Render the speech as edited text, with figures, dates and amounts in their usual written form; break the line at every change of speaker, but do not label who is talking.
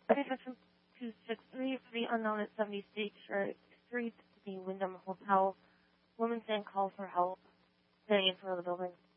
263, for the unknown at 70 State Street, the Wyndham Hotel. Woman saying call for help, standing in front of the building.